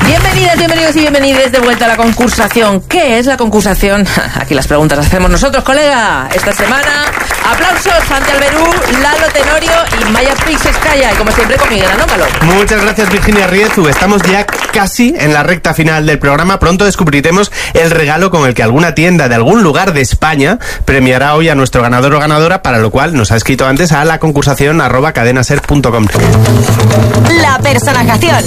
Bienvenidas, bienvenidos y bienvenidas de vuelta a la concursación. ¿Qué es la concursación? Aquí las preguntas las hacemos nosotros, colega. Esta semana, aplausos, Santi Alberú, Lalo Tenorio y Maya Pixescaya. Y como siempre, con Miguel Anómalo. Muchas gracias, Virginia Riezu. Estamos ya casi en la recta final del programa. Pronto descubriremos el regalo con el que alguna tienda de algún lugar de España premiará hoy a nuestro ganador o ganadora, para lo cual nos ha escrito antes a la concursación@cadenaser.com. La personajación.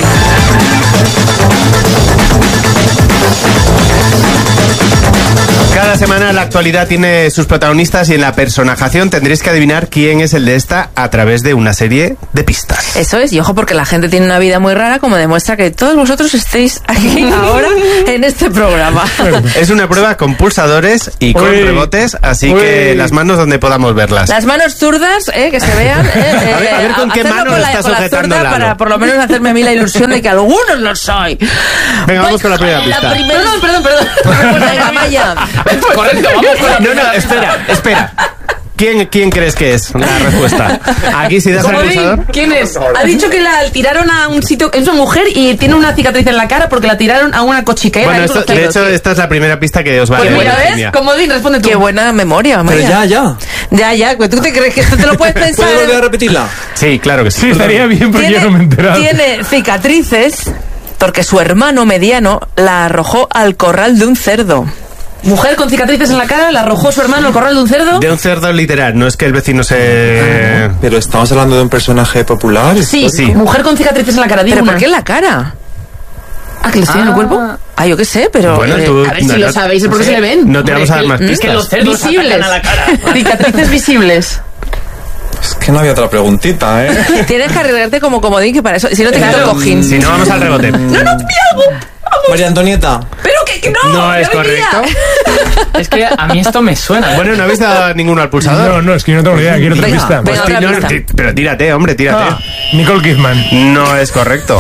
Cada semana la actualidad tiene sus protagonistas y en la personajación tendréis que adivinar quién es el de esta a través de una serie de pistas. Eso es, y ojo porque la gente tiene una vida muy rara, como demuestra que todos vosotros estéis aquí ahora en este programa. Es una prueba con pulsadores y con rebotes, así que las manos donde podamos verlas. Las manos zurdas, que se vean. A ver con qué mano lo está sujetando Lalo. Para por lo menos hacerme a mí la ilusión de que algunos lo soy. Venga, vamos con la primera pista. Perdón. Venga, Maya. Correcto, vamos con la No, espera. ¿Quién crees que es la respuesta? Aquí si das el pulsador. ¿Quién es? Ha dicho que la tiraron a un sitio. Es una mujer y tiene una cicatriz en la cara porque la tiraron a una cochiquera. Bueno, de hecho, esta es la primera pista que os va a dar. Pues mira, ¿ves? Comodín, responde tú. Qué buena memoria, Maya. Pero Ya, pues tú te crees que esto te lo puedes pensar. ¿Puedo volver a repetirla? Sí, claro que sí. Sí, estaría bien porque yo no me he enterado. Tiene cicatrices porque su hermano mediano la arrojó al corral de un cerdo. Mujer con cicatrices en la cara, la arrojó su hermano al corral de un cerdo. De un cerdo literal, no es que el vecino se... Pero estamos hablando de un personaje popular. Sí, Sí. mujer con cicatrices en la cara. ¿Pero por qué en la cara? ¿Ah, que les tiene en el cuerpo? Ah, yo qué sé, pero... Bueno, tú... A ver si lo sabéis, ¿por qué se le ven? No te vamos a dar más pistas. Es que los cerdos Visibles. atacan a la cara. Cicatrices visibles. Es que no había otra preguntita, ¿eh? Tienes que arriesgarte como comodín, que para eso... Si no te quito el cojín. Si no, vamos al rebote. ¡No, pilla algo! ¡Vamos! María Antonieta. ¡Pero que no! No es ya venía. correcto. Es que a mí esto me suena. Bueno, ¿no habéis dado ninguno al pulsador? No, es que yo no tengo ni idea. Quiero otra Venga, pista. venga. Hostia, otra no, pista. pero tírate, hombre, tírate. Nicole Kidman. No es correcto.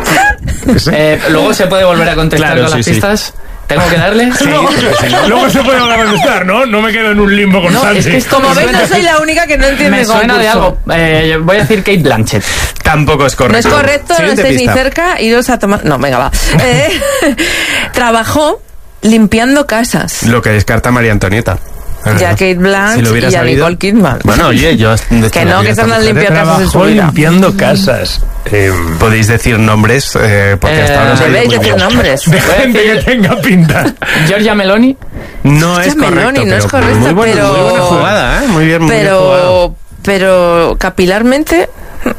Luego se puede volver a contestar Claro, con sí, las sí. pistas. ¿Tengo que darle? Sí, Luego se puede hablar de estar, ¿no? No me quedo en un limbo con No, Santi. es que esto Como me ves, suena, no soy la única que no entiende me el suena de concurso. algo. Voy a decir Kate Blanchett. Tampoco es No correcto. es correcto, no Siguiente estáis pista. ni cerca, iros a tomar... No, venga, va. Trabajó limpiando casas. Lo que descarta María Antonieta. Ya Kate Blanchett Si lo hubiera y a sabido. Nicole Kidman. Bueno, oye, yo... Que no, que están limpiando casas en su Trabajó vida. limpiando casas. Podéis decir nombres, porque hasta ahora os ha ido Debéis muy decir bien. nombres. De gente que tenga pinta. Giorgia Meloni. No es Meloni, correcto, no es pero correcto, muy buena jugada, ¿eh? Muy bien, muy bien jugado. Pero capilarmente...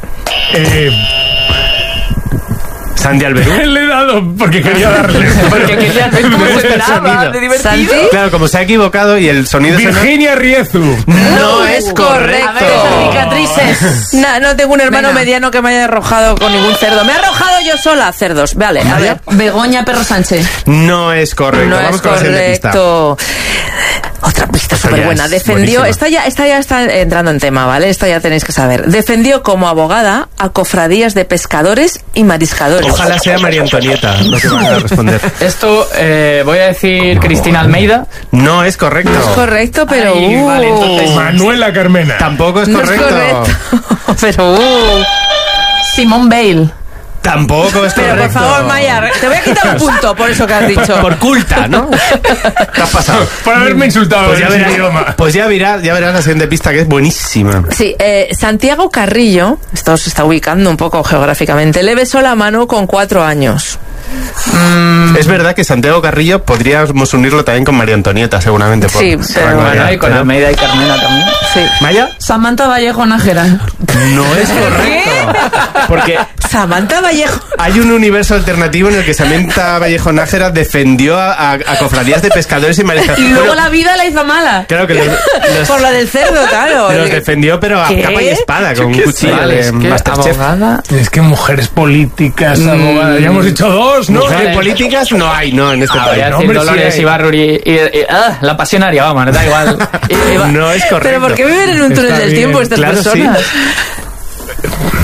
Santi Alberú. Le he dado porque quería darle. Porque quería hacer como Me gusta el esperaba, sonido. de divertido. ¿Santi? Claro, como se ha equivocado y el sonido Virginia Riezu. no es correcto. A ver, esas cicatrices. No tengo un hermano Venga. mediano que me haya arrojado con ningún cerdo. Me he arrojado yo sola cerdos. Vale, a ver. Begoña Perro Sánchez. No es correcto. No Vamos es con la siguiente pista. correcto. Otra pista Esta súper ya buena. es Defendió, buenísima. esta ya está entrando en tema, ¿vale? Esta ya tenéis que saber. Defendió como abogada a cofradías de pescadores y mariscadores. Ojalá sea María Antonieta lo que va a responder. Esto voy a decir Cristina Almeida. No es correcto. Es correcto, pero... Ay, vale, entonces- Manuela Carmena. Tampoco es no es correcto. correcto. pero... Simone Bale. Tampoco es Pero correcto. por favor, Maya, te voy a quitar un punto por eso que has dicho. Por culta, ¿no? ¿Qué has pasado? Por haberme insultado Pues ya en ese verás, idioma. pues ya verás la siguiente pista, que es buenísima. Sí, Santiago Carrillo, esto se está ubicando un poco geográficamente, le besó la mano con 4 años. Es verdad que Santiago Carrillo podríamos unirlo también con María Antonieta, seguramente. por- Sí, pero por- Bueno, y con pero- Almeida y Carmena también. Sí. ¿Maya? Samantha Vallejo Nájera. No es correcto. Porque Samantha Vallejo. hay un universo alternativo en el que Samantha Vallejo Nájera defendió a cofradías de pescadores y mariscadores. Y luego Bueno, la vida la hizo mala. claro que los Por lo del cerdo, claro. defendió, pero a ¿Qué? capa y espada, con un cuchillo Vale, de es que Masterchef. abogada. Es que mujeres políticas, abogadas. Ya hemos dicho dos, ¿no? Mujeres políticas no hay, no, en este Voy país. a decir hombre, sí Dolores hay. Ibarruri la pasionaria, vamos, da igual. No es correcto. Pero ¿por qué viven en un túnel Está del bien. tiempo estas Claro, personas?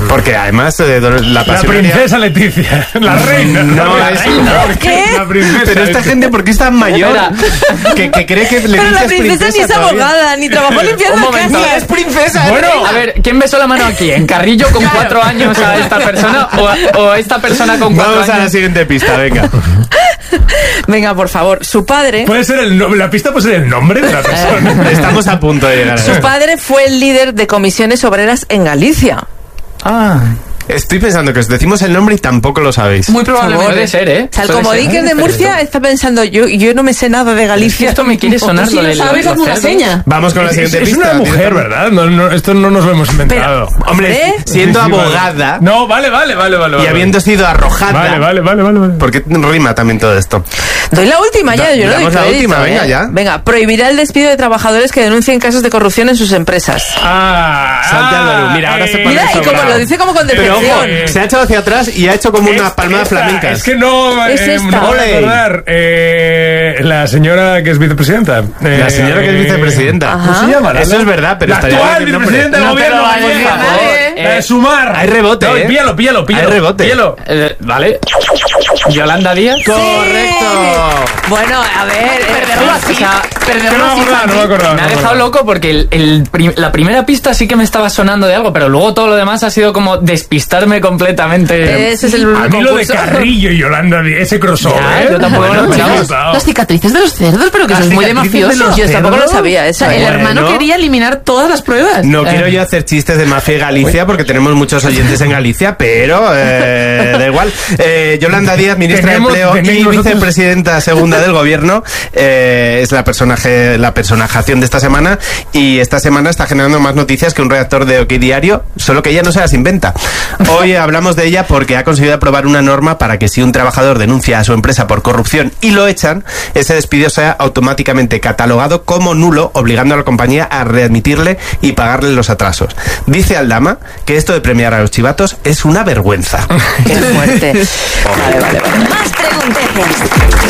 Porque además la La pasionaria... princesa Leticia. La reina. No, la es- reina. ¿Qué? La princesa. Pero esta gente, ¿por qué es tan mayor? Que cree que Leticia Pero la es princesa ni es todavía. abogada, ni trabajó limpiando Un momento. casa. Es princesa. Bueno, A ver, ¿quién besó la mano aquí? ¿En Carrillo con 4 años a esta persona o esta persona con 4 Vamos a la años? siguiente pista, venga. Venga, por favor. Su padre... puede ser la pista puede ser el nombre de la persona. Estamos a punto de llegar a Su eso. padre fue el líder de comisiones obreras en Galicia. Ah, Estoy pensando que os decimos el nombre y tampoco lo sabéis. muy probablemente. Por favor. Puede ser, ¿eh? O sea, el Puede comodín ser. que es de Murcia está pensando, yo no me sé nada de Galicia. Esto me quiere sonar Si lo lo del- sabes, hazme una cerdo. seña. Vamos con la siguiente Es pista. una mujer, ¿verdad? No, esto no nos lo hemos inventado. Hombre, ¿Eh? siendo Sí, sí, abogada vale. No, vale. y habiendo sido arrojada. Vale. Porque rima también todo esto. Doy la última ya, yo no doy damos la crédito, última, venga, ¿eh? ya. Venga, prohibirá el despido de trabajadores que denuncien casos de corrupción en sus empresas. Salte al Barú. Mira, ahora se pone Mira, y como sobrado. lo dice como con Pero ojo, decepción. se ha echado hacia atrás y ha hecho como unas palmadas flamencas. Es que no, Es esta. no voy a Ole. acordar. La señora que es vicepresidenta. La señora que es vicepresidenta. ¿Cómo se llama? Eso es verdad, pero la estaría actual bien el nombre. vicepresidenta del No te gobierno. lo vayas a gallega. decir, La de Sumar. Hay rebote, No, ¿eh? píllalo. Hay rebote. Píllalo. Vale. Yolanda Díaz. ¡Correcto! Bueno, a ver, Perderlo así. O sea, Que no me acordaba. me ha dejado loco porque la primera pista sí que me estaba sonando de algo, pero luego todo lo demás ha sido como despistarme completamente. ese es el A mí lo de concurso. Carrillo y Yolanda, ese crossover. Ya, yo tampoco lo esperaba. Las cicatrices de los cerdos, pero que eso es muy de cicatrices de mafioso. los Yo tampoco lo cerdos. sabía O eso. sea, el ¿eh? hermano Bueno. quería eliminar todas las pruebas. No quiero yo hacer chistes de mafia y Galicia porque tenemos muchos oyentes en Galicia, pero da igual. Yolanda Díaz, ministra Tenemos de Empleo y nosotros- vicepresidenta segunda del gobierno, es la personajación de esta semana, y esta semana está generando más noticias que un redactor de OK Diario, solo que ella no se las inventa. Hoy hablamos de ella porque ha conseguido aprobar una norma para que si un trabajador denuncia a su empresa por corrupción y lo echan, ese despido sea automáticamente catalogado como nulo, obligando a la compañía a readmitirle y pagarle los atrasos. Dice Aldama que esto de premiar a los chivatos es una vergüenza. Qué fuerte. Vale. Más pregunteces.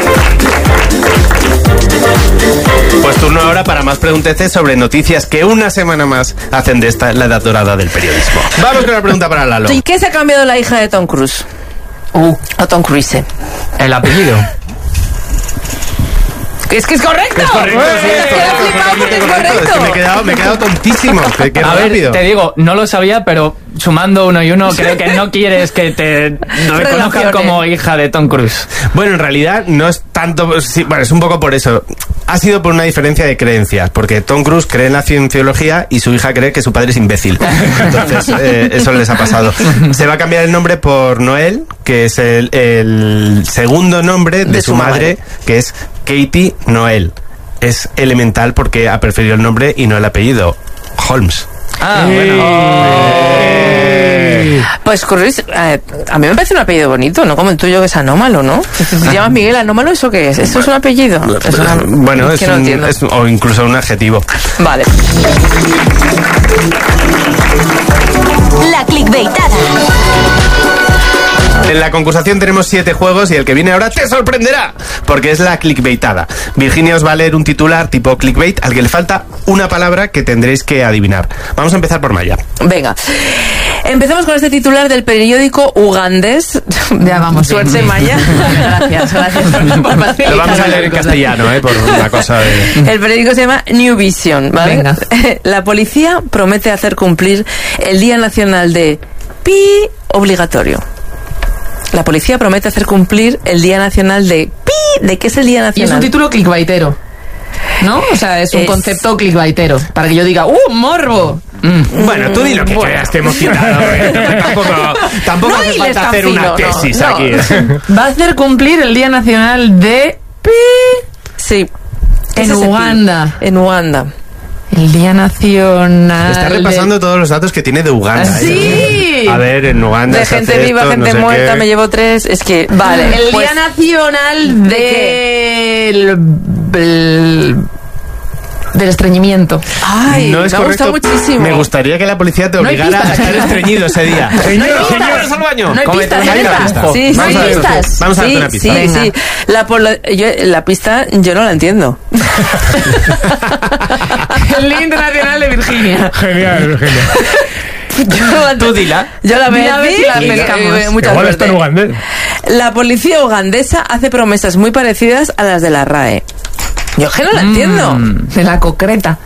Pues turno ahora para más pregunteces sobre noticias que una semana más hacen de esta la edad dorada del periodismo. Vamos con la pregunta para Lalo. ¿Y qué se ha cambiado la hija de Tom Cruise? O Tom Cruise. El apellido. Es que es correcto. Es correcto, sí, Es que he flipado porque es Es que correcto. me he quedado tontísimo. Qué A rápido. ver, te digo, no lo sabía, pero sumando uno y uno, creo que no quieres que te reconozcan Relaciones. como hija de Tom Cruise. Bueno, en realidad no es tanto, sí, bueno, es un poco por eso. Ha sido por una diferencia de creencias, porque Tom Cruise cree en la cienciología y su hija cree que su padre es imbécil. Entonces, eso les ha pasado. Se va a cambiar el nombre por Noel, que es el segundo nombre de su madre, que es Katie Noel. Es elemental porque ha preferido el nombre y no el apellido, Holmes. Ah, bueno. Pues Cruise, a mí me parece un apellido bonito, ¿no? Como el tuyo que es Anómalo, ¿no? Si te llamas Miguel Anómalo, ¿eso qué es? ¿Eso es un apellido? Es una- Bueno, que no entiendo. o incluso un adjetivo. Vale. La clickbaitada. En la concursación tenemos 7 juegos y el que viene ahora te sorprenderá, porque es la clickbaitada. Virginia os va a leer un titular tipo clickbait al que le falta una palabra que tendréis que adivinar. Vamos a empezar por Maya. Venga. Empecemos con este titular del periódico ugandés. Ya vamos bien. Suerte, Maya. Gracias por facilitar Lo vamos a leer en las cosas. castellano, por una cosa de... El periódico se llama New Vision, ¿vale? Venga. La policía promete hacer cumplir el Día Nacional de Pi obligatorio. La policía promete hacer cumplir el Día Nacional de Pi. ¿De qué es el Día Y es Nacional? un título clickbaitero, ¿no? O sea, es un Es- concepto clickbaitero. Para que yo diga, morbo! Bueno, tú di lo que creas que hemos citado. Tampoco No hace hiles falta tan hacer una fino, tesis no. aquí. Va a hacer cumplir el Día Nacional de Pi Sí. ¿Qué en es ese pi? Uganda. En Uganda. El Día Nacional. Está repasando todos los datos que tiene de Uganda. ¡Sí! A ver, en Uganda De se gente hace viva, esto, gente no sé muerta, qué. me llevo 3. Es que, vale. El pues, Día Nacional del estreñimiento. Ay, No es me ha correcto. gustado muchísimo. Me gustaría que la policía te No hay obligara a pistas. estar estreñido ese día. Señor, pistas. señores, al baño. No hay Cómete pistas, una ¿hay pista. pistas? Sí, Vamos sí, a ver, pistas. Vamos a darte Sí, una pista. sí, Venga. sí. La pista yo no la entiendo. El Día Internacional de Virginia. Genial, genial. Tú dila. Yo la Dila a ver si la y pescamos. mucha Igual suerte. está en ugandés. La policía ugandesa hace promesas muy parecidas a las de la RAE. Yo que no la entiendo. De la concreta.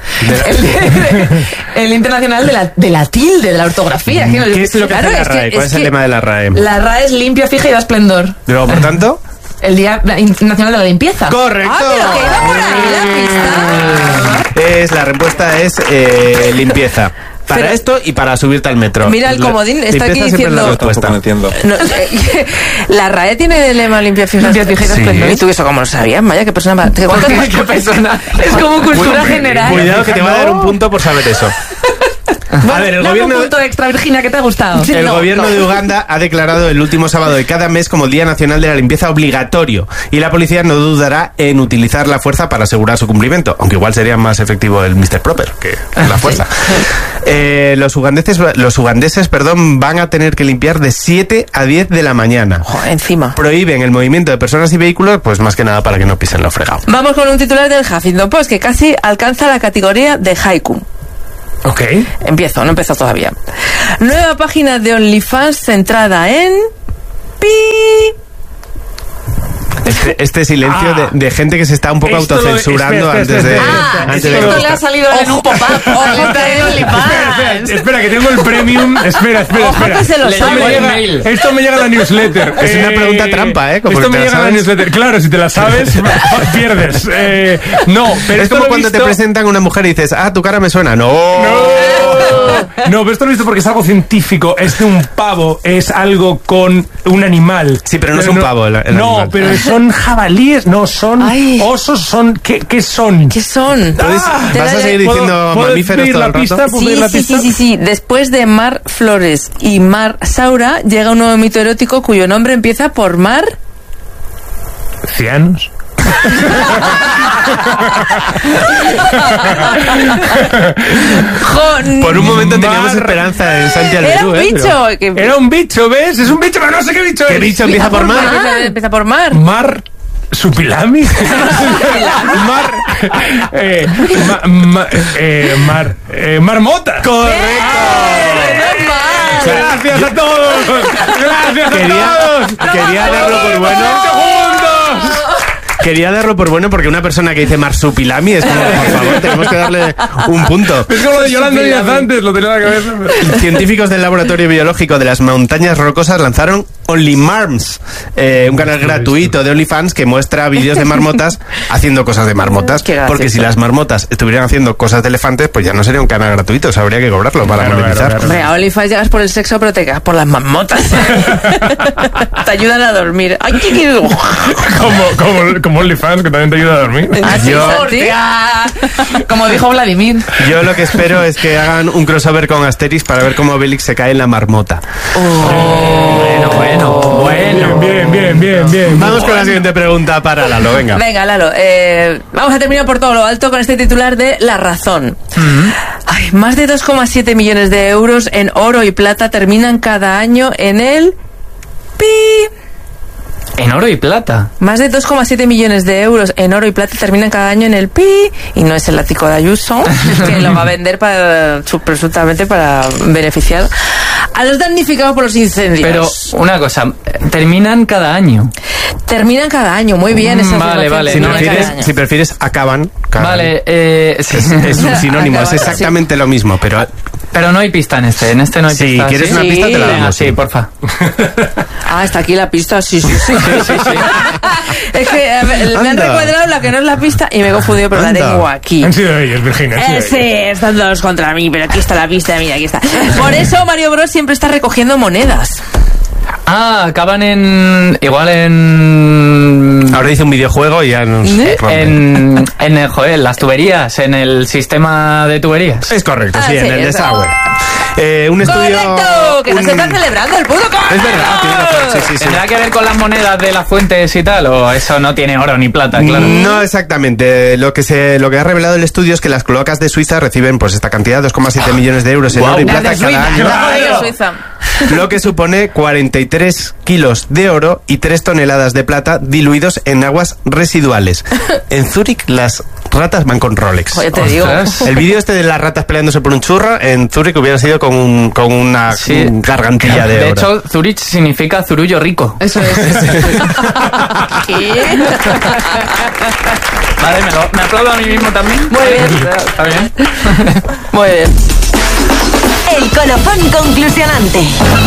El internacional de la tilde, de la ortografía. ¿Qué es lo que hace la es que- RAE? ¿Cuál es el lema de la RAE? La RAE es limpia, fija y da esplendor. Luego, por tanto... El Día Internacional de la Limpieza. ¡Correcto! Ah, pero que iba por ahí la pista. La respuesta es limpieza. Para Pero- esto y para subirte al metro. Mira, el comodín está aquí Limpieza siempre es la diciendo- respuesta. Tampoco entiendo. No, la RAE tiene el lema limpia, fija, Limpia, fija y da Sí. esplendor. ¿Y tú eso cómo lo sabías? Vaya, qué persona más... ¿Cuántas- ¿Qué persona? Es como cultura general. Cuidado que te va a dar un punto por saber eso. A ver, el Dame gobierno... un punto extra, Virginia, ¿qué te ha gustado? El No, gobierno no. de Uganda ha declarado el último sábado de cada mes como el Día Nacional de la Limpieza obligatorio y la policía no dudará en utilizar la fuerza para asegurar su cumplimiento, aunque igual sería más efectivo el Mr. Proper que la fuerza. Los ugandeses, van a tener que limpiar de 7 a 10 de la mañana. Joder, encima. Prohíben el movimiento de personas y vehículos, pues más que nada para que no pisen lo fregado. Vamos con un titular del Huffington Post que casi alcanza la categoría de haiku. Ok. No empezó todavía. Nueva página de OnlyFans centrada en... pi. Este silencio de gente que se está un poco Esto lo- autocensurando espera, antes de... espera, antes Esto de- le ha salido en un pop-up. Ojo que hay OnlyFans. Espera, que tengo el premium. Espera. Ojo que se lo Le sabe. llegó el Llega- mail. Esto me llega a la newsletter. Es una pregunta trampa, ¿eh? Como Esto que me te la llega a la sabes. newsletter. Claro, si te la sabes, pierdes. No, pero Es esto como lo he cuando te visto- presentan una mujer y dices, tu cara me suena. No. No, pero esto lo he visto porque es algo científico. Es de un pavo, es algo con un animal. Sí, pero no es un pavo el No, animal. pero son jabalíes, no, son Ay. osos, son... ¿Qué son? ¿Qué son? Te ¿Vas a la- seguir diciendo ¿Puedo mamíferos pedir todo la el rato? pista? ¿Puedo pedir la pista? Sí. Después de Mar Flores y Mar Saura, llega un nuevo mito erótico cuyo nombre empieza por Mar... Cianos. Por un momento teníamos Mar- esperanza en Santi Era Alberú, un bicho. Que... Era un bicho, ¿ves? Es un bicho, pero no sé qué bicho es. ¿Qué bicho empieza por mar? Empieza por Mar. Mar... ¿Supilami? Mar... Marmota. ¡Correcto! Gracias a todos. Gracias a todos. Quería darlo por bueno. Segundos. Quería darlo por bueno porque una persona que dice marsupilami es como, por favor, tenemos que darle un punto. Es como lo de Yolanda Díaz antes, lo tenía en la cabeza. Científicos del Laboratorio Biológico de las Montañas Rocosas lanzaron OnlyMarms, un canal gratuito de OnlyFans que muestra vídeos de marmotas haciendo cosas de marmotas. Qué gracioso. Porque si las marmotas estuvieran haciendo cosas de elefantes, pues ya no sería un canal gratuito, o sea, habría que cobrarlo para Claro, monetizar. claro. Hombre, a OnlyFans llegas por el sexo, pero te quedas por las marmotas. Te ayudan a dormir. ¡Ay, qué quiero! Como OnlyFans, que también te ayuda a dormir. Así, Yo- Santi. Como dijo Vladimir. Yo lo que espero es que hagan un crossover con Asterix para ver cómo Obelix se cae en la marmota. Bueno. Bien. Vamos con la siguiente pregunta para Lalo, venga. Venga, Lalo, vamos a terminar por todo lo alto con este titular de La Razón. Ay, más de 2,7 millones de euros en oro y plata terminan cada año en el... pi. En oro y plata. Más de 2,7 millones de euros en oro y plata terminan cada año en el pi. Y no es el látigo de Ayuso, que lo va a vender presuntamente para beneficiar a los damnificados por los incendios. Pero una cosa, terminan cada año. Terminan cada año, muy bien esa Vale, afirmación, vale. Si, terminan cada año. si prefieres, acaban. Vale, sí. Es un sinónimo, es Acaban, exactamente lo mismo, pero Pero no hay pista en este no hay si pista. quieres ¿sí? una pista te la Venga, damos. sí, porfa. Ah, está aquí la pista, sí. Es que me han Anda. recuadrado la que no es la pista y me he confundido, pero la Anda. tengo aquí. Han sido ellos, Virginia. han sido Sí, ellos. están todos contra mí, pero aquí está la pista, mira, aquí está. Por eso Mario Bros siempre está recogiendo monedas. Ah, acaban en... Igual en... Ahora dice un videojuego y ya nos rompe. Joder, las tuberías, en el sistema de tuberías. Es correcto, Ah, sí, sí, en el es desagüe. Un estudio... ¡Correcto! Que nos un- están celebrando el puto coño. Es verdad, tienes razón, sí. ¿Tendrá que ver con las monedas de las fuentes y tal? ¿O eso no tiene oro ni plata, claro? No exactamente. Lo que ha revelado el estudio es que las cloacas de Suiza reciben pues esta cantidad, 2,7 millones de euros en oro y Las plata de Suiza, cada año. las de Suiza. lo que supone 43 kilos de oro y 3 toneladas de plata diluidos en aguas residuales. En Zúrich las ratas van con Rolex. Oye, te digo. El vídeo este de las ratas peleándose por un churro en Zúrich hubiera sido con una gargantilla de oro. De hecho, Zurich significa zurullo rico. Eso es. ¿Qué? Vale, me aplaudo a mí mismo también. Muy bien. Está bien. Muy bien. El colofón conclusionante.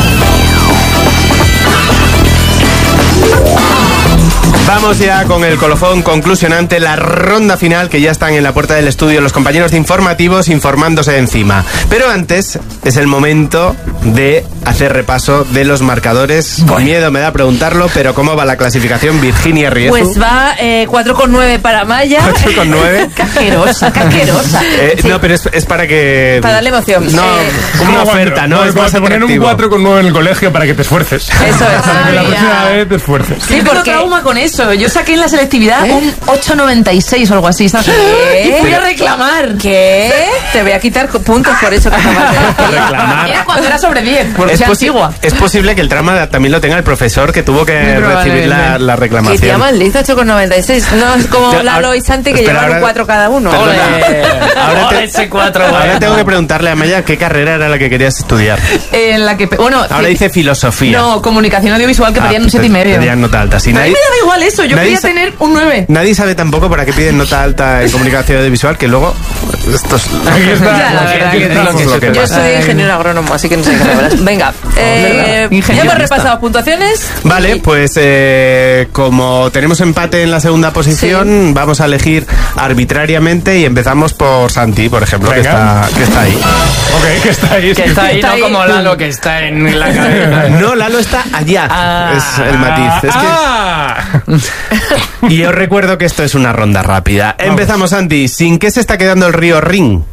Vamos ya con el colofón conclusionante, la ronda final, que ya están en la puerta del estudio los compañeros de informativos informándose encima. Pero antes es el momento de hacer repaso de los marcadores. Con miedo me da preguntarlo, pero ¿cómo va la clasificación, Virginia Riezu? Pues va 4,9 para Maya. 4,9. Casquerosa. Sí. No, pero es para que... Para darle emoción. No, como una oferta, ¿no? Es más te ponen un atractivo. 4,9 en el colegio para que te esfuerces. Eso es. Para que la Ah, próxima ya. vez te esfuerces. Sí, porque- porque trauma con eso. Yo saqué en la selectividad un 8,96 o algo así. ¿Sabes? ¿Qué? Y fui a reclamar. ¿Qué? Te voy a quitar puntos por eso que acabas de decir. Reclamar. Era cuando era sobre 10, porque sea antigua. Es posible que el trauma también lo tenga el profesor que tuvo que recibir la Que te reclamación. llaman listo 8,96. No es como Ya, Lalo y Santi que espera, llevan un ahora- 4 cada uno. Ahora te- ese 4, Ahora tengo que preguntarle a Maya qué carrera era la que querías estudiar. En la que, bueno, Ahora dice filosofía. no, comunicación audiovisual, que pedían un 7,5. Pedían nota alta. Si A mí nadie, me daba igual eso, yo nadie quería sa- tener un 9. nadie sabe tampoco para qué piden nota alta en comunicación audiovisual, que luego estos... Aquí está. Ya, la verdad aquí que está. es lo que Yo pasa. soy ingeniero agrónomo, así que no sé qué hablas. Venga, ya hemos repasado puntuaciones. Vale, pues como tenemos empate en la segunda posición, vamos a elegir arbitrariamente y empezamos por Santi, por ejemplo, que Venga. está ahí. Ok, que está ahí. Que está ahí, Está no ahí. como Lalo, que está en la cabeza. No, Lalo está allá. Ah. Es el matiz. Es que... Y os recuerdo que esto es una ronda rápida. Empezamos, Santi. ¿Sin qué se está quedando el río Rin?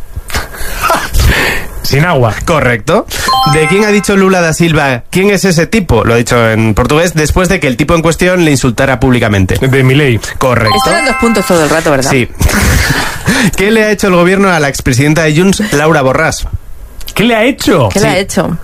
Sin agua. Correcto. ¿De quién ha dicho Lula da Silva? ¿Quién es ese tipo? Lo ha dicho en portugués después de que el tipo en cuestión le insultara públicamente. De Milei. Correcto. Esto eran 2 puntos todo el rato, ¿verdad? Sí. ¿Qué le ha hecho el gobierno a la expresidenta de Junts, Laura Borràs? ¿Qué le ha hecho? ¿Qué le ha hecho?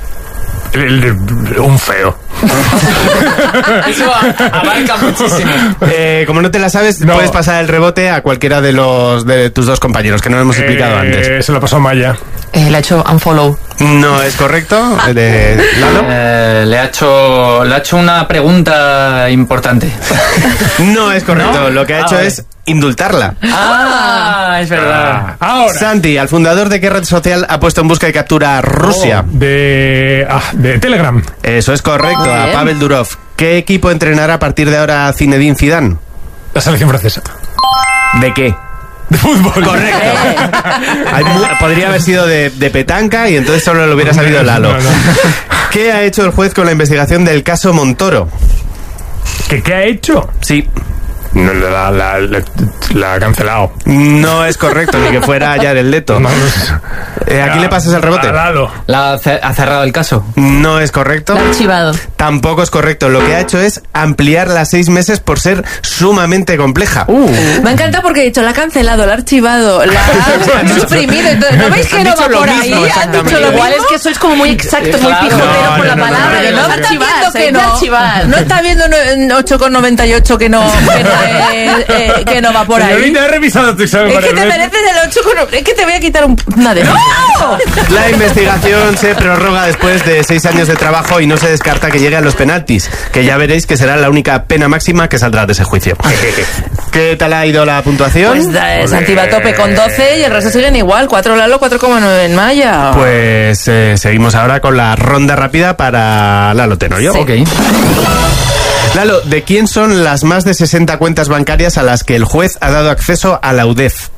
Un feo. Eso abarca muchísimo. Como no te la sabes, No. puedes pasar el rebote a cualquiera de tus dos compañeros, que no lo hemos explicado antes. Se lo pasó Maya. Le ha hecho unfollow. No es correcto. De Lalo. Le ha hecho una pregunta importante. No es correcto. ¿No? Lo que ha Ah, hecho vale. es indultarla. Ah, es verdad. Ahora. Santi, al fundador de qué red social ha puesto en busca y captura a Rusia. De Telegram. Eso es correcto, Muy a bien. Pavel Durov. ¿Qué equipo entrenará a partir de ahora a Zinedine Zidane? La selección francesa. ¿De qué? De fútbol. Correcto. Podría haber sido de petanca y entonces solo lo hubiera sabido Lalo. No, no. ¿Qué ha hecho el juez con la investigación del caso Montoro? ¿Qué ha hecho? Sí. No, la ha cancelado. No es correcto, ni que fuera Jared Leto. No, ¿A quién le pasas el rebote? A Lalo. Ha cerrado el caso. No es correcto. La ha archivado. Tampoco es correcto. Lo que ha hecho es ampliarla a 6 meses por ser sumamente compleja. Me encanta porque he dicho, la ha cancelado, la ha archivado, la ha suprimido. Entonces, ¿no veis que Han no dicho va lo por mismo, ahí? Han exactamente. dicho lo Igual mismo. es que sois como muy exactos, muy Claro. pijoteros No, con la no, no, palabra. no, y no, no no, Está archivar, viendo se que puede no, archivar. no está viendo 8,98 que no va por ahí. Señorita, he revisado tu examen Es que varias te veces. mereces el 8,9. Es que te voy a quitar una de... ¡No! La investigación se prorroga después de 6 años de trabajo y no se descarta que llegue a los penaltis, que ya veréis que será la única pena máxima que saldrá de ese juicio. ¿Qué tal ha ido la puntuación? Pues Santi va a tope con 12 y el resto siguen igual. 4 Lalo, 4,9 en Maya. Pues seguimos ahora con la ronda rápida para Lalo Tenorio. Sí. Ok. Lalo, ¿de quién son las más de 60 cuentas bancarias a las que el juez ha dado acceso a la UDEF?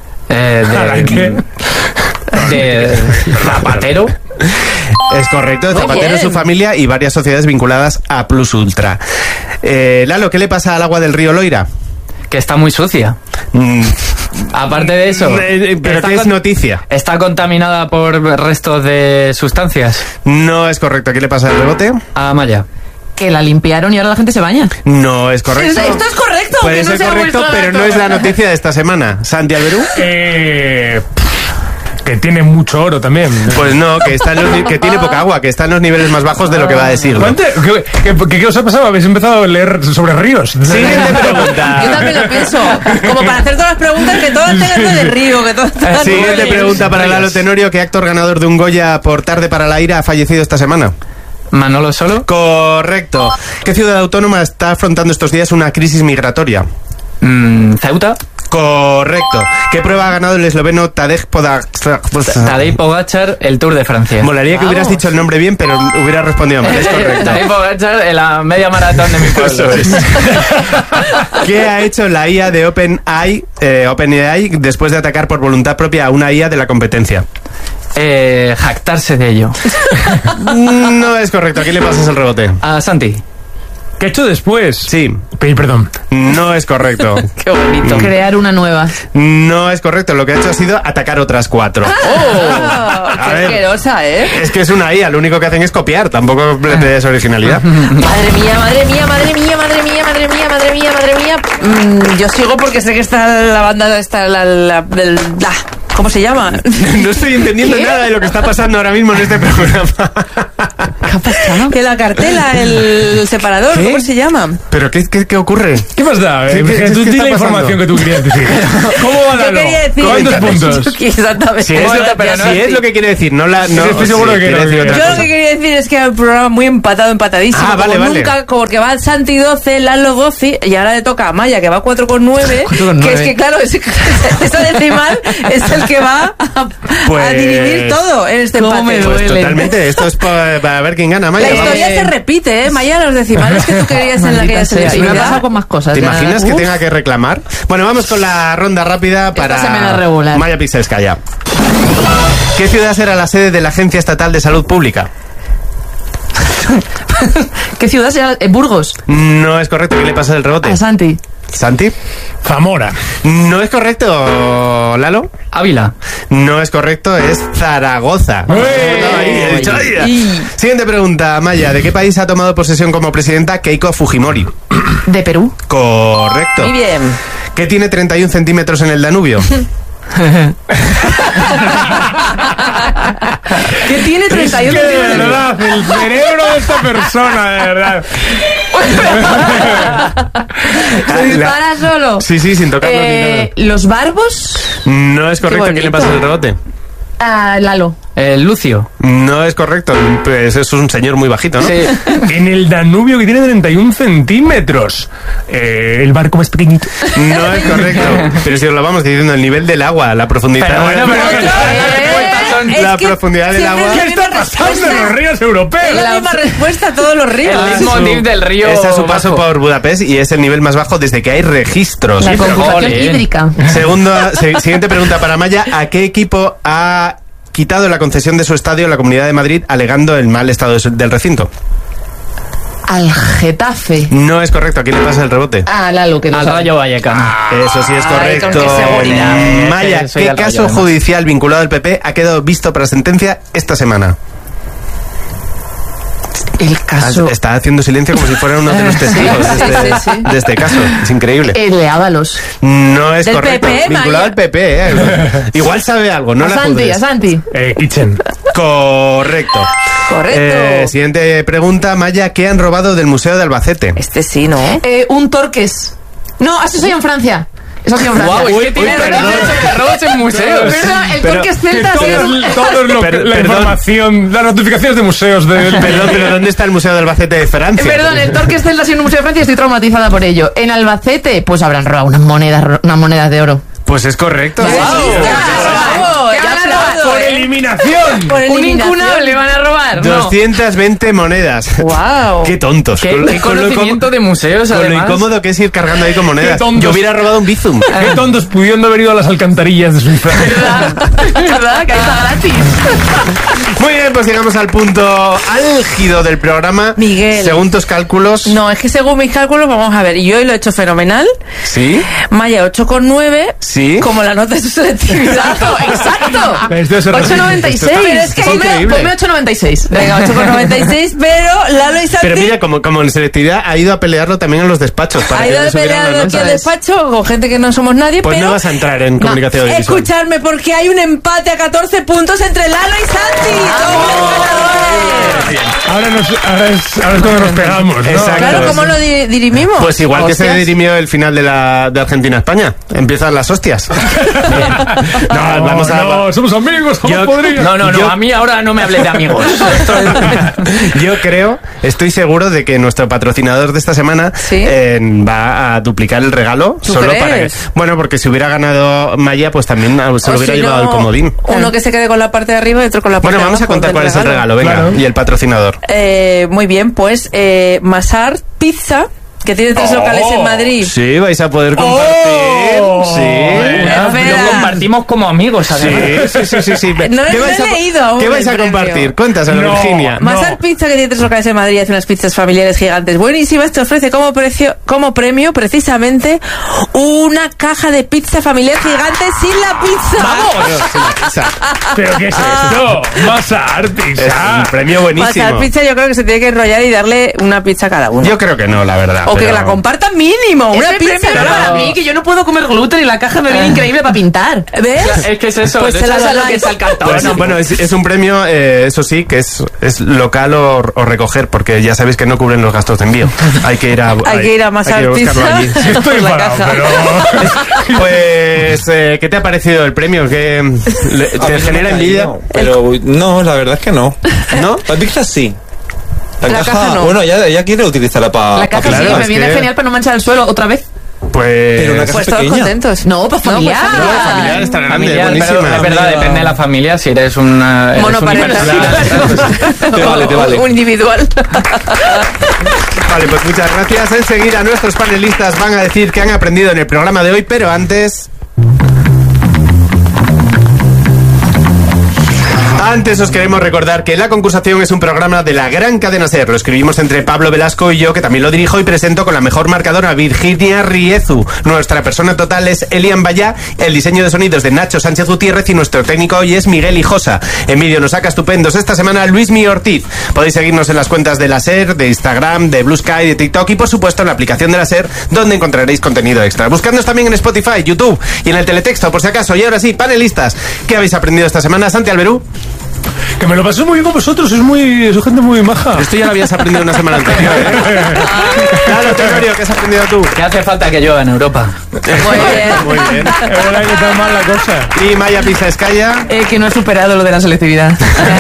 De Zapatero. Es correcto, Muy Zapatero, bien. su familia y varias sociedades vinculadas a Plus Ultra. Lalo, ¿qué le pasa al agua del río Loira? Que está muy sucia. Aparte de eso. ¿Pero está qué es noticia? Está contaminada por restos de sustancias. No es correcto. ¿Qué le pasa al rebote? A Maya. Que la limpiaron y ahora la gente se baña. No es correcto. Esto es correcto. Puede que no ser sea correcto, vuestro pero dato. no es la noticia de esta semana. Santi Alberú. Que tiene mucho oro también. Pues no, que tiene poca agua, que está en los niveles más bajos de lo que va a decir. ¿Qué os ha pasado? ¿Habéis empezado a leer sobre ríos? Siguiente pregunta. Yo también lo pienso. Como para hacer todas las preguntas que todas tengan de río, que todas Siguiente pregunta para Lalo Tenorio. ¿Qué actor ganador de un Goya por Tarde para la ira ha fallecido esta semana? Manolo Solo. Correcto. ¿Qué ciudad autónoma está afrontando estos días una crisis migratoria? Ceuta. Correcto. ¿Qué prueba ha ganado el esloveno Tadej Pogačar? Tadej Pogačar, el Tour de Francia. Molaría que hubieras dicho el nombre bien, pero hubieras respondido mal. Es correcto. Tadej Pogačar en la media maratón de mi pueblo. ¿Qué ha hecho la IA de OpenAI después de atacar por voluntad propia a una IA de la competencia? Jactarse de ello. No es correcto. ¿A quién le pasas el rebote? A Santi. ¿Qué he hecho después? Sí. Pedir perdón. No es correcto. Qué bonito. Crear una nueva. No es correcto. Lo que ha hecho ha sido atacar otras 4. Qué ver. asquerosa, ¿eh? Es que es una IA. Lo único que hacen es copiar. Tampoco es originalidad. Madre mía, madre mía, madre mía, madre mía, madre mía, madre mía, madre mía. Yo sigo porque sé que está la banda esta, ¿cómo se llama? No estoy entendiendo ¿Qué? nada de lo que está pasando ahora mismo en este programa. ¿Qué ha pasado? Que la cartela, el separador, ¿Qué? ¿cómo se llama? ¿Pero qué ocurre? ¿Qué más da? ¿Qué Tú está di la pasando? información que tú querías decir. ¿Cómo va Yo Lalo? quería decir... ¿Cuántos puntos? Exactamente. Si es lo que quiere decir, no la... No, Estoy seguro que quiere no, decir que otra Yo lo cosa. que quería decir es que hay un programa muy empatadísimo. Ah, vale, como vale. nunca, porque va Santi 12, Lalo 12, y ahora le toca a Maya, que va 4,9. Que es que, claro, esa decimal es el que va a dirimir todo en este ¿Cómo empate. me Pues duele? totalmente, esto es para ver quién gana, Maya. La Vamos. historia se repite, ¿eh? Maya, los decimales que tú querías en la que ya se Me ha pasado decía. con más cosas. ¿Te ya. imaginas que tenga que reclamar? Bueno, vamos con la ronda rápida para se me da regular. Maya Pixelskaya. ¿Qué ciudad será la sede de la Agencia Estatal de Salud Pública? ¿Qué ciudad será? Burgos. No es correcto. ¿Qué le pasa del rebote? A Santi. ¿Santi? Zamora. No es correcto, Lalo. Ávila. No es correcto, es Zaragoza. Ahí, he dicho, "Ay". Siguiente pregunta, Maya. ¿De qué país ha tomado posesión como presidenta Keiko Fujimori? De Perú. Correcto. Muy bien. ¿Qué tiene 31 centímetros en el Danubio? ¿Qué tiene 31 Es que de centímetros? verdad, el cerebro de esta persona, de verdad. Se dispara solo. Sí, sin tocarlo ni nada. Los barbos. No es correcto. ¿Quién le pasa el rebote? A Lalo. Lucio. No es correcto. Pues es un señor muy bajito, ¿no? Sí. En el Danubio, que tiene 31 centímetros. El barco más pequeñito. No es correcto. Pero si os lo vamos diciendo, el nivel del agua, la profundidad. Pero bueno, pero Otro, las respuestas son es la que profundidad del siempre agua. es la ¿Qué misma está pasando en respuesta. los ríos Es europeos? la misma respuesta a todos los ríos. el mismo Su- dip del río. Es a su paso bajo. por Budapest y es el nivel más bajo desde que hay registros. La conjugación joder. hídrica. Siguiente pregunta para Maya. ¿A qué equipo ha quitado la concesión de su estadio la Comunidad de Madrid alegando el mal estado del recinto? Al Getafe. No es correcto. ¿A quién le pasa el rebote? A Lalo, que no Al sabe. Rayo Vallecano. Eso sí es Ay, correcto. con qué seguridad. Maya, Que soy ¿qué del Rayo, caso además. judicial vinculado al PP ha quedado visto para sentencia esta semana? El caso. Está haciendo silencio como si fuera uno de los testigos sí. de este caso. Es increíble. El de Ábalos. No es Del correcto. PP, Vinculado Maya. al PP, Igual sabe algo, no A la Santi, juzgues. a Santi. Kitchen. Correcto. Correcto. Siguiente pregunta, Maya. ¿Qué han robado del Museo de Albacete? Este sí, ¿no? Un Torques. No, así soy en Francia. Eso ha sido en Francia. Guau, es que tiene perdón. robos en museos. Perdón, el Pero- Torques Celta ha sido... Todo la Perdón. información, las notificaciones de museos de... Perdón, pero ¿dónde está el Museo de Albacete de Francia? Perdón, el Torques Celta ha sido un museo de Francia y estoy traumatizada por ello. En Albacete, pues habrán robado unas monedas de oro. Pues es correcto. ¡Bravo! ¡Qué Ya aplauso! ¡Por eliminación! Por Un eliminación. incunable van a robar. No. 220 monedas. Wow. Qué tontos. Qué Con lo conocimiento de museos, Con lo además. incómodo que es ir cargando ahí con monedas. Qué tontos. Yo hubiera robado un Bizum. Qué tontos pudiendo haber ido a las alcantarillas de Suiza. ¿Verdad? Que ahí está gratis. Muy bien, pues llegamos al punto álgido del programa. Miguel. Según tus cálculos. No, es que según mis cálculos, vamos a ver, yo hoy lo he hecho fenomenal. ¿Sí? Maya 8,9. Sí. Como la nota de su selectividad. Exacto. Pero estoy a ese 8,96. Pero es que Ponme 8,96. Venga, 8,96, pero Lalo y Santi Pero mira, como en selectividad ha ido a pelearlo también en los despachos. Para ha que ido le de subieran peleado las aquí al notas. despacho con gente que no somos nadie, Pues pero no vas a entrar en comunicación audiovisual. escuchadme porque hay un empate a 14 puntos entre Lalo y Santi. ¡Dobles ganadores! Ahora es cuando nos pegamos, ¿no? Exacto. Claro, ¿cómo lo dirimimos? Pues igual que se Hostias. dirimió el final de Argentina-España. Empiezan las hostias. No, vamos a... no, somos amigos, somos podridos. No, Yo- a mí ahora no me hables de amigos. Yo estoy seguro de que nuestro patrocinador de esta semana ¿Sí? va a duplicar el regalo. ¿Tú Solo crees? para que. Bueno, porque si hubiera ganado Maya, pues también se lo O hubiera si llevado no, el comodín. Uno que se quede con la parte de arriba y otro con la parte Bueno, de vamos a abajo contar del cuál es el regalo, venga. Claro. Y el patrocinador. Muy bien, pues Masar Pizza, que tiene 3 locales en Madrid. Sí, vais a poder compartir. Sí. Espera. Lo compartimos como amigos, además. Sí. No ¿Qué he vais a, leído aún ¿Qué vais el a premio. compartir? Cuéntaselo, No. Virginia. Masar Pizza, que tiene 3 locales en Madrid, hace unas pizzas familiares gigantes buenísimas, te ofrece como premio precisamente una caja de pizza familiar gigante sin la pizza. Esa. ¿Pero qué es esto? Masa Es artisa. un premio buenísimo. Masar Pizza yo creo que se tiene que enrollar y darle una pizza a cada uno. Yo creo que no, la verdad. o que pero- la compartan mínimo, una Ese pizza. premio era ¿no? para mí, que yo no puedo comer gluten y la caja me viene increíble para pintar. ¿Ves? Es que es eso, Pues de se la hecho, es lo dais. que es el cartón. Pues, bueno, es un premio, eso sí, que es local o recoger, porque ya sabéis que no cubren los gastos de envío. Hay que ir a, Hay que ir a Masar buscarlo Pizza. allí. Estoy por la enfadado, caja. pero... Pues, ¿qué te ha parecido el premio? ¿Qué, A ¿Te mí no me genera ha envidia? caído, pero no, la verdad es que no. ¿No? La pizza sí. La caja no. Bueno, ya quiere utilizarla para. La caja claro, sí, es me viene que- genial para no manchar el suelo otra vez. Pues... Pero una caja Pues todos pequeña. contentos. No, para familiar. familiar. familiar está grande, Familiar, pero buenísima. es verdad, depende de la familia. Si eres una. eres Monoparental. universal. Te vale. Un individual. Vale, pues muchas gracias. Enseguida nuestros panelistas van a decir que han aprendido en el programa de hoy, pero antes... Antes os queremos recordar que La Concursación es un programa de la gran cadena SER. Lo escribimos entre Pablo Velasco y yo, que también lo dirijo y presento con la mejor marcadora, Virginia Riezu. Nuestra persona total es Elian Bayá, el diseño de sonidos de Nacho Sánchez Gutiérrez y nuestro técnico hoy es Miguel Hijosa. En vídeo nos saca estupendos esta semana Luismi Ortiz. Podéis seguirnos en las cuentas de la SER, de Instagram, de Blue Sky, de TikTok y por supuesto en la aplicación de la SER, donde encontraréis contenido extra. Buscadnos también en Spotify, YouTube y en el teletexto por si acaso. Y ahora sí, panelistas, ¿qué habéis aprendido esta semana? Santi Alberú. Que me lo pasé muy bien con vosotros, sois gente muy maja. Esto ya lo habías aprendido una semana anterior, ¿eh? Claro, Tenorio, ¿qué has aprendido tú? ¿Qué hace falta que llueva en Europa? Muy bien. Muy bien. Es verdad que está mal la cosa. Y Maya Pisa Escaya. Que no he superado lo de la selectividad.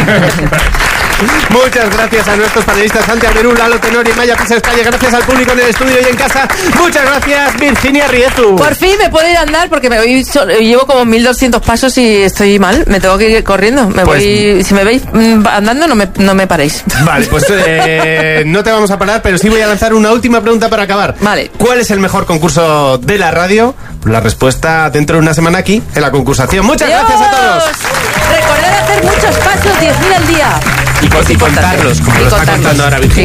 Muchas gracias a nuestros panelistas Santi Alberú, Lalo Tenorio y Maya Pisa Escaya. Gracias al público en el estudio y en casa. Muchas gracias, Virginia Riezu. Por fin me puedo ir a andar porque llevo como 1200 pasos y estoy mal. Me tengo que ir corriendo. Si me veis andando, no me paréis. Vale, pues no te vamos a parar, pero sí voy a lanzar una última pregunta para acabar. Vale. ¿Cuál es el mejor concurso de la radio? La respuesta dentro de una semana aquí, en La Concursación. Muchas gracias a todos. Recordad hacer muchos pasos, 10.000 al día. Y contarlos, como lo está contando ahora Virginia.